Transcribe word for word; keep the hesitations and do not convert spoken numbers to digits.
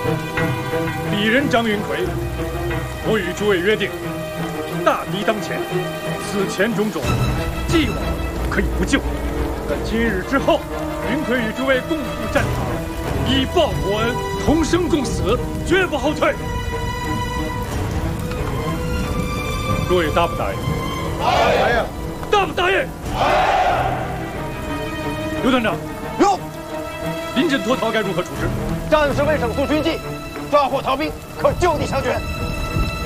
鄙人张云奎，我与诸位约定，大敌当前，此前种种，既往可以不咎。但今日之后，云奎与诸位共赴战场，以报国恩，同生共死，绝不后退。诸位答不答应？ 答应。 答不答应？刘团长。 有。 临阵脱逃该如何处置？ 战士为省诉军纪，抓获逃兵，可就地枪决。